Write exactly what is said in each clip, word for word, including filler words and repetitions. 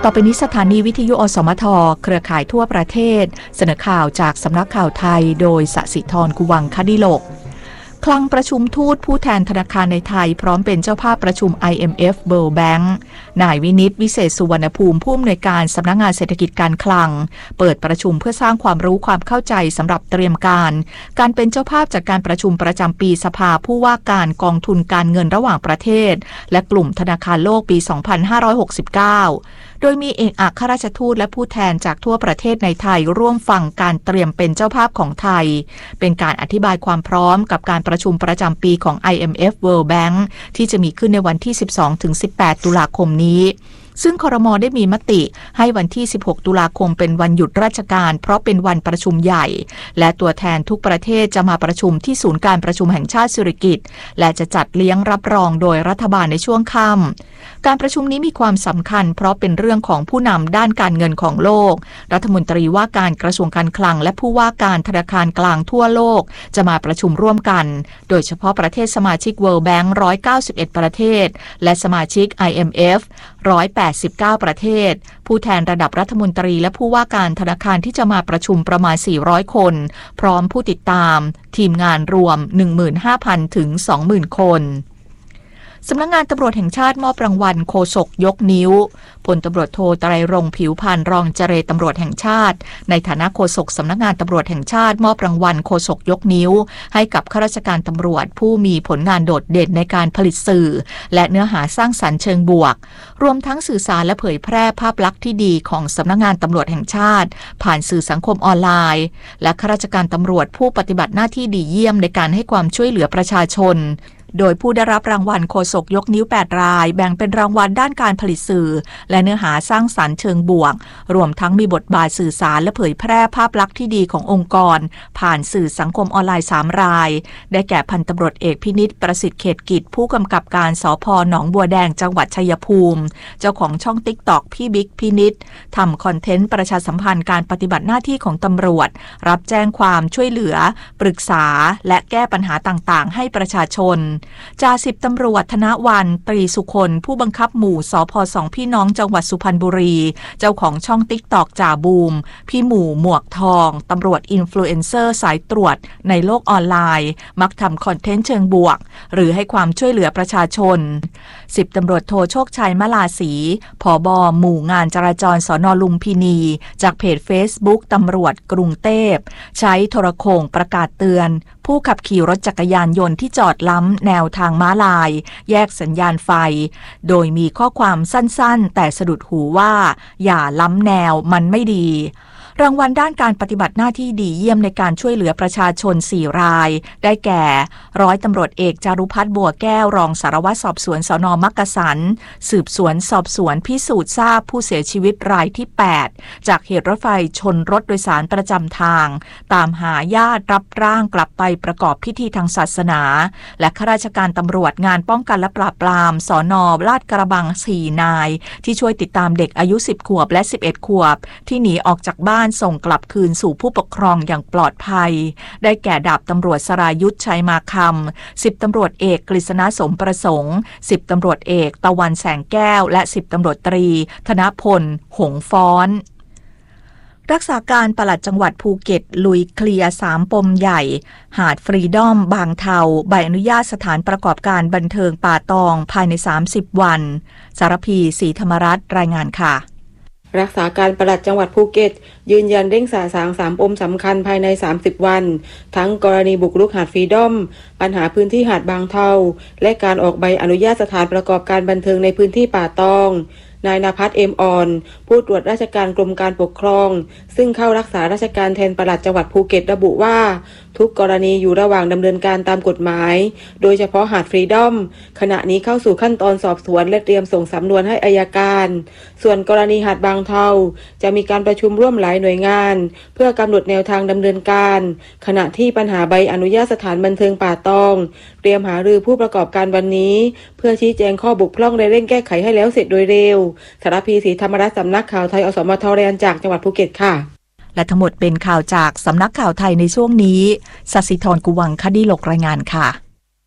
ต่อไปนี้สถานีวิทยุอสมทเครือข่ายทั่วประเทศเสนอข่าวจากสำนักข่าวไทยโดยสศิธร กุวังคดิโลกคลังประชุมทูตผู้แทนธนาคารในไทยพร้อมเป็นเจ้าภาพประชุม ไอ เอ็ม เอฟ World Bank นายวินิต วิเศษสุวรรณภูมิผู้อำนวยการสำนักงานเศรษฐกิจการคลังเปิดประชุมเพื่อสร้างความรู้ความเข้าใจสำหรับเตรียมการการเป็นเจ้าภาพจากการประชุมประจำปีสภาผู้ว่าการกองทุนการเงินระหว่างประเทศและกลุ่มธนาคารโลกปี สองพันห้าร้อยหกสิบเก้า โดยมีเอกอัครราชทูตและผู้แทนจากทั่วประเทศในไทยร่วมฟังการเตรียมเป็นเจ้าภาพของไทยเป็นการอธิบายความพร้อมกับการประชุมประจำปีของ ไอ เอ็ม เอฟ World Bank ที่จะมีขึ้นในวันที่ สิบสองถึงสิบแปด ตุลาคมนี้ซึ่งครม.ได้มีมติให้วันที่ สิบหก ตุลาคมเป็นวันหยุดราชการเพราะเป็นวันประชุมใหญ่และตัวแทนทุกประเทศจะมาประชุมที่ศูนย์การประชุมแห่งชาติสิริกิติ์และจะจัดเลี้ยงรับรองโดยรัฐบาลในช่วงค่ำการประชุมนี้มีความสำคัญเพราะเป็นเรื่องของผู้นำด้านการเงินของโลกรัฐมนตรีว่าการกระทรวงการคลังและผู้ว่าการธนาคารกลางทั่วโลกจะมาประชุมร่วมกันโดยเฉพาะประเทศสมาชิก World Bank หนึ่งร้อยเก้าสิบเอ็ด ประเทศและสมาชิก ไอ เอ็ม เอฟ หนึ่งร้อยแปดสิบเก้า ประเทศผู้แทนระดับรัฐมนตรีและผู้ว่าการธนาคารที่จะมาประชุมประมาณสี่ร้อยคนพร้อมผู้ติดตามทีมงานรวม หนึ่งหมื่นห้าพัน ถึง สองหมื่น คนสำนักงานตำรวจแห่งชาติมอบรางวัลโฆษกยกนิ้วพลตำรวจโทไตรรงค์ผิวพรรณรองเจรตำรวจแห่งชาติในฐานะโฆษกสำนักงานตำรวจแห่งชาติมอบรางวัลโฆษกยกนิ้วให้กับข้าราชการตำรวจผู้มีผลงานโดดเด่นในการผลิตสื่อและเนื้อหาสร้างสรรค์เชิงบวกรวมทั้งสื่อสารและเผยแพร่ภาพลักษณ์ที่ดีของสำนักงานตำรวจแห่งชาติผ่านสื่อสังคมออนไลน์และข้าราชการตำรวจผู้ปฏิบัติหน้าที่ดีเยี่ยมในการให้ความช่วยเหลือประชาชนโดยผู้ได้รับรางวัลโฆษกยกนิ้วแปดรายแบ่งเป็นรางวัลด้านการผลิตสื่อและเนื้อหาสร้างสรรค์เชิงบวกรวมทั้งมีบทบาทสื่อสารและเผยแพร่ภาพลักษณ์ที่ดีขององค์กรผ่านสื่อสังคมออนไลน์สามรายได้แก่พันตำรวจเอกพินิจประสิทธิ์เขตกิจผู้กำกับการสภ.หนองบัวแดงจังหวัดชัยภูมิเจ้าของช่อง ติ๊กต็อก พี่บิ๊กพินิจทำคอนเทนต์ประชาสัมพันธ์การปฏิบัติหน้าที่ของตำรวจรับแจ้งความช่วยเหลือปรึกษาและแก้ปัญหาต่างๆให้ประชาชนจ่าสิบตำรวจธนวันตรีสุคนผู้บังคับหมู่สภ.สองพี่น้องจังหวัดสุพรรณบุรีเจ้าของช่อง ติ๊กต็อก จ่าบูมพี่หมู่หมวกทองตำรวจอินฟลูเอนเซอร์สายตรวจในโลกออนไลน์มักทำคอนเทนต์เชิงบวกหรือให้ความช่วยเหลือประชาชนสิบตำรวจโทโชคชัยมลาศรีผบ.หมู่งานจราจรสน.ลุมพินีจากเพจ Facebook ตำรวจกรุงเทพใช้โทรโข่งประกาศเตือนผู้ขับขี่รถจักรยานยนต์ที่จอดล้ำแนวทางม้าลายแยกสัญญาณไฟโดยมีข้อความสั้นๆแต่สะดุดหูว่าอย่าล้ำแนวมันไม่ดีรางวัลด้านการปฏิบัติหน้าที่ดีเยี่ยมในการช่วยเหลือประชาชนสี่รายได้แก่ร้อยตำรวจเอกจารุพัฒน์บัวแก้วรองสารวัตรสอบสวนสน.มักกะสันสืบสวนสอบสวนพิสูจน์ทราบผู้เสียชีวิตรายที่แปดจากเหตุรถไฟชนรถโดยสารประจำทางตามหาญาติรับร่างกลับไปประกอบพิธีทางศาสนาและข้าราชการตำรวจงานป้องกันและปราบปรามสน.ลาดกระบังสี่นายที่ช่วยติดตามเด็กอายุสิบขวบและสิบเอ็ดขวบที่หนีออกจากบ้านส่งกลับคืนสู่ผู้ปกครองอย่างปลอดภัยได้แก่ดาบตำรวจสรายุทธชัยมาคำสิบตำรวจเอกกฤษณะสมประสงค์สิบตำรวจเอกตะวันแสงแก้วและสิบตำรวจตรีธนพลหงฟ้อนรักษาการปลัดจังหวัดภูเก็ตลุยเคลียร์สามปมใหญ่หาดฟรีดอมบางเทาใบอนุญาตสถานประกอบการบันเทิงป่าตองภายในสามสิบวันสารพีศรีธรรมรัตน์รายงานค่ะรักษาการปลัดจังหวัดภูเก็ตยืนยันเร่งสาสางสามปมสำคัญภายในสามสิบวันทั้งกรณีบุกรุกหาดฟรีดอมปัญหาพื้นที่หาดบางเทาและการออกใบอนุญาตสถานประกอบการบันเทิงในพื้นที่ป่าตองนายณภัทรเอ็มอ่อนผู้ตรวจราชการกรมการปกครองซึ่งเข้ารักษาราชการแทนปลัดจังหวัดภูเก็ตระบุว่าทุกกรณีอยู่ระหว่างดำเนินการตามกฎหมายโดยเฉพาะหาดฟรีดอมขณะนี้เข้าสู่ขั้นตอนสอบสวนและเตรียมส่งสำนวนให้อัยการส่วนกรณีหาดบางเทาจะมีการประชุมร่วมหลายหน่วยงานเพื่อกำหนดแนวทางดำเนินการขณะที่ปัญหาใบอนุญาตสถานบันเทิงป่าตองเตรียมหารือผู้ประกอบการวันนี้เพื่อชี้แจงข้อบกพร่องและเร่งแก้ไขให้แล้วเสร็จโดยเร็วสารพีศรีธรรมรัตน์สำนักข่าวไทยอสมทรายงานจากจังหวัดภูเก็ตค่ะและทั้งหมดเป็นข่าวจากสำนักข่าวไทยในช่วงนี้สศิธร กุวังคดิโลกรายงานค่ะ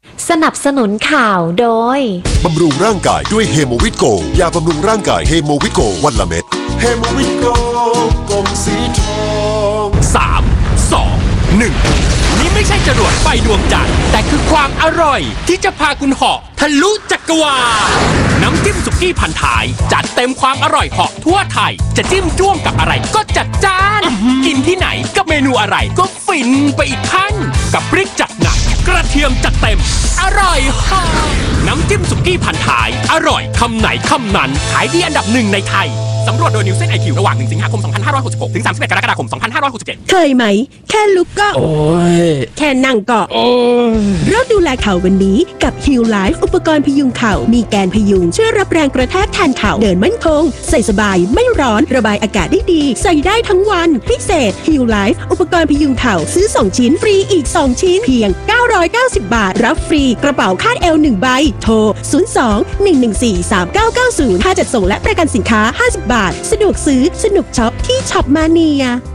สนับสนุนข่าวโดยบำรุงร่างกายด้วยเฮโมวิตโกยาบำรุงร่างกายเฮโมวิตโกวันละเม็ดเฮโมวิตโกกลมสีทองสามสองหนึ่งนี่ไม่ใช่จรวดไฟดวงจันทร์แต่คือความอร่อยที่จะพาคุณเหาะทะลุจักรวาลน้ำจิ้มสุกี้พันท้ายจัดเต็มความอร่อยเหาะทั่วไทยจะจิ้มจ้วงกับอะไรก็จัดจ้านกินที่ไหนกับเมนูอะไรก็ฟินไปอีกขั้นกับพริกจัดหนักกระเทียมจัดเต็มอร่อยเหาะน้ำจิ้มสุกี้พันท้ายอร่อยคำไหนคำนั้นขายดีอันดับหนึ่งในไทยสำรวจโดยนิวเซน ไอ คิว ระหว่างหนึ่งสิงหาคมสองพันห้าร้อยหกสิบหกถึงสามสิบเอ็ดกรกฎาคมสองพันห้าร้อยหกสิบเจ็ดเคยไหมแค่ลุกก็โอ้ยแค่นั่งก็โอ้ยเริ่มดูแลเข่าวันนี้กับ Heal Life อุปกรณ์พยุงเข่ามีแกนพยุงช่วยรับแรงกระแทกแทนเข่าเดินมั่นคงใส่สบายไม่ร้อนระบายอากาศได้ดีใส่ได้ทั้งวันพิเศษ Heal Life อุปกรณ์พยุงเข่าซื้อสองชิ้นฟรีอีกสองชิ้นเพียงเก้าร้อยเก้าสิบบาทรับฟรีกระเป๋าคาดเอวหนึ่งใบโทรศูนย์ สอง หนึ่ง หนึ่ง สี่ สาม เก้า เก้า ศูนย์ค่าจัดส่งและประกันสินค้าห้าสิบบาทสะดวกซื้อสนุกช็อปที่ช็อปมาเนีย